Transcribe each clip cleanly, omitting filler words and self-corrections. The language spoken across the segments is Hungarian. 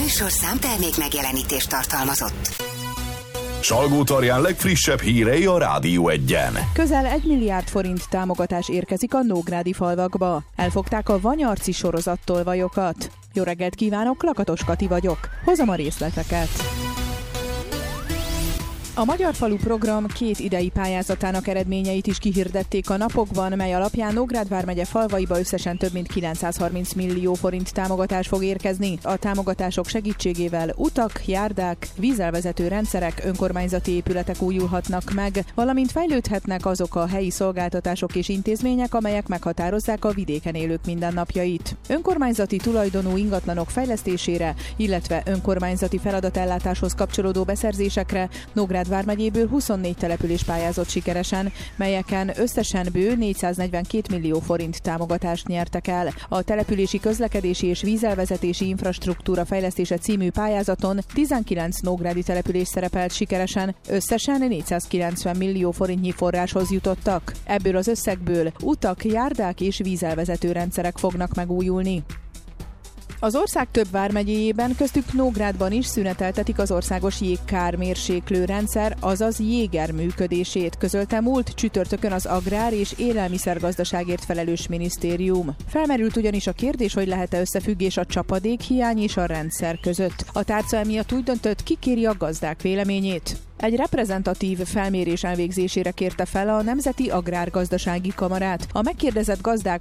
műsorszám termék megjelenítést tartalmazott. Salgótarján legfrissebb hírei a Rádió Egyen. Közel 1 milliárd forint támogatás érkezik a nógrádi falvakba. Elfogták a Vanyarci sorozattolvajokat. Jó reggelt kívánok, Lakatos Kati vagyok. Hozom a részleteket. A Magyar Falu Program 2 idei pályázatának eredményeit is kihirdették a napokban, mely alapján Nógrád vármegye falvaiba összesen több mint 930 millió forint támogatás fog érkezni. A támogatások segítségével utak, járdák, vízelvezető rendszerek, önkormányzati épületek újulhatnak meg, valamint fejlődhetnek azok a helyi szolgáltatások és intézmények, amelyek meghatározzák a vidéken élők mindennapjait. Önkormányzati tulajdonú ingatlanok fejlesztésére, illetve önkormányzati feladatellátáshoz kapcsolódó beszerzésekre Nógrád vármegyéből 24 település pályázott sikeresen, melyeken összesen bő 442 millió forint támogatást nyertek el. A települési közlekedési és vízelvezetési infrastruktúra fejlesztése című pályázaton 19 nógrádi település szerepelt sikeresen, összesen 490 millió forintnyi forráshoz jutottak. Ebből az összegből utak, járdák és vízelvezető rendszerek fognak megújulni. Az ország több vármegyéjében, köztük Nógrádban is szüneteltetik az országos jégkármérséklő rendszer, azaz jéger működését, közölte múlt csütörtökön az Agrár- és Élelmiszergazdaságért felelős minisztérium. Felmerült ugyanis a kérdés, hogy lehet-e összefüggés a csapadékhiány és a rendszer között. A tárca emiatt úgy döntött, kikéri a gazdák véleményét. Egy reprezentatív felmérés elvégzésére kérte fel a Nemzeti Agrárgazdasági Kamarát. A megkérdezett gazdák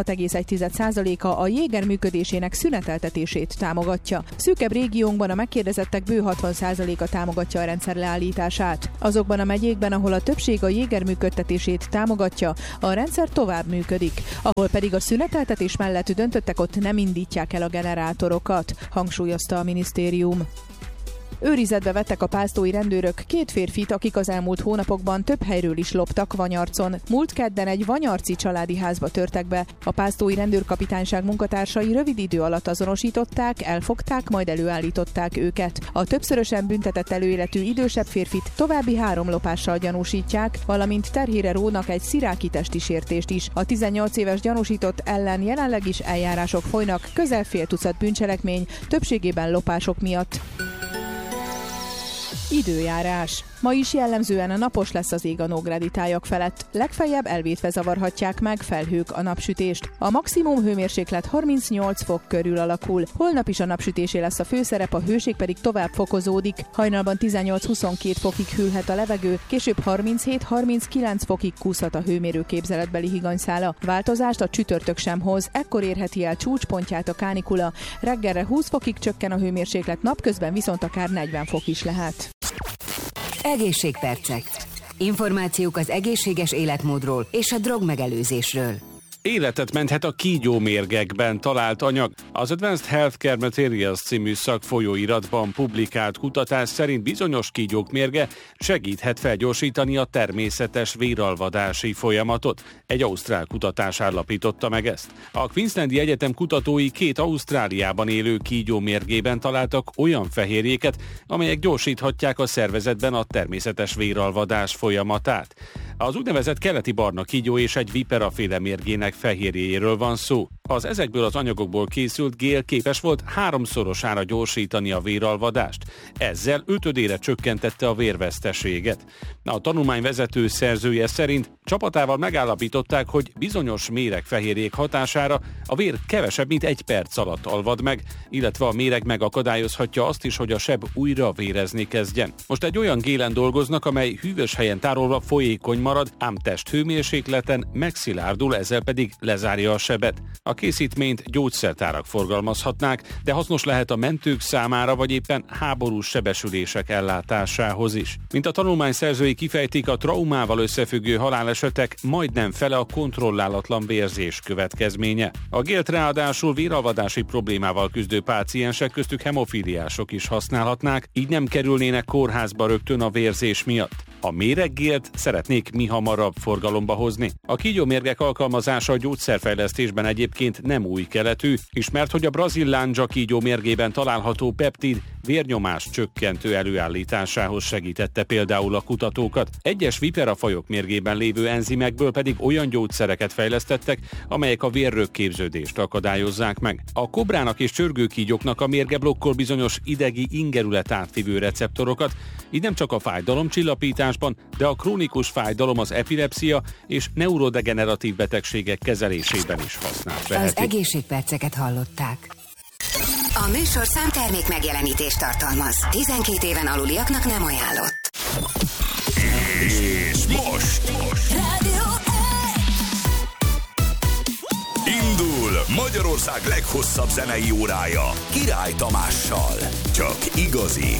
66,1%-a a jéger működésének szüneteltetését támogatja. Szűkebb régiónkban a megkérdezettek bő 60%-a támogatja a rendszer leállítását. Azokban a megyékben, ahol a többség a jéger működtetését támogatja, a rendszer tovább működik. Ahol pedig a szüneteltetés mellett döntöttek, ott nem indítják el a generátorokat, hangsúlyozta a minisztérium. Őrizetbe vettek a pásztói rendőrök 2 férfit, akik az elmúlt hónapokban több helyről is loptak Vanyarcon. Múlt kedden egy vanyarci családi házba törtek be. A pásztói rendőrkapitányság munkatársai rövid idő alatt azonosították, elfogták, majd előállították őket. A többszörösen büntetett előéletű idősebb férfit további 3 lopással gyanúsítják, valamint terhére rónak egy sziráki testi sértést is. A 18 éves gyanúsított ellen jelenleg is eljárások folynak, közel fél tucat bűncselekmény, többségében lopások miatt. Időjárás. Ma is jellemzően napos lesz az ég a nógrádi tájak felett. Legfeljebb elvétve zavarhatják meg felhők a napsütést. A maximum hőmérséklet 38 fok körül alakul. Holnap is a napsütésé lesz a főszerep, a hőség pedig tovább fokozódik. Hajnalban 18-22 fokig hűlhet a levegő, később 37-39 fokig kúszhat a hőmérő képzeletbeli higanyszála. Változást a csütörtök sem hoz, ekkor érheti el csúcspontját a kánikula. Reggelre 20 fokig csökken a hőmérséklet, napközben viszont akár 40 fok is lehet. Egészségpercek. Információk az egészséges életmódról és a drogmegelőzésről. Életet menthet a kígyómérgekben talált anyag. Az Advanced Healthcare Materials című szakfolyóiratban publikált kutatás szerint bizonyos kígyók mérge segíthet felgyorsítani a természetes véralvadási folyamatot. Egy ausztrál kutatás állapította meg ezt. A Queenslandi Egyetem kutatói 2 Ausztráliában élő kígyó mérgében találtak olyan fehérjéket, amelyek gyorsíthatják a szervezetben a természetes véralvadás folyamatát. Az úgynevezett keleti barna kígyó és egy viperaféle mérgének fehérjéjéről van szó. Az ezekből az anyagokból készült gél képes volt 3-szorosára gyorsítani a véralvadást. Ezzel 5-ödére csökkentette a vérveszteséget. A tanulmány vezető szerzője szerint csapatával megállapították, hogy bizonyos méregfehérjék hatására a vér kevesebb, mint 1 perc alatt alvad meg, illetve a méreg megakadályozhatja azt is, hogy a seb újra vérezni kezdjen. Most egy olyan gélen dolgoznak, amely hűvös helyen tárolva folyékony marad, ám testhőmérsékleten megszilárdul, ezzel pedig lezárja a sebet. A készítményt gyógyszertárak forgalmazhatnák, de hasznos lehet a mentők számára, vagy éppen háborús sebesülések ellátásához is. Mint a tanulmány szerzői kifejtik, a traumával összefüggő halálesetek majdnem fele a kontrollálatlan vérzés következménye. A gélt ráadásul véralvadási problémával küzdő páciensek, köztük hemofíliások is használhatnák, így nem kerülnének kórházba rögtön a vérzés miatt. A méreggélt szeretnék mihamarabb forgalomba hozni. A kígyómérgek alkalmazása a gyógyszerfejlesztésben egyébként egyébként nem új keletű, ismert, hogy a brazil lándzsa kígyó mérgében található peptid vérnyomás csökkentő előállításához segítette például a kutatókat. Egyes viperafajok mérgében lévő enzimekből pedig olyan gyógyszereket fejlesztettek, amelyek a vérrögképződést akadályozzák meg. A kobrának és csörgőkígyóknak a mérge blokkol bizonyos idegi ingerület átvivő receptorokat, így nem csak a fájdalomcsillapításban, de a krónikus fájdalom, az epilepszia és neurodegeneratív betegségek kezelésében is használható. Az egészségperceket hallották. A műsorszám termék megjelenítést tartalmaz. 12 éven aluliaknak nem ajánlott. És most Rádió indul Magyarország leghosszabb zenei órája Király Tamással. Csak igazi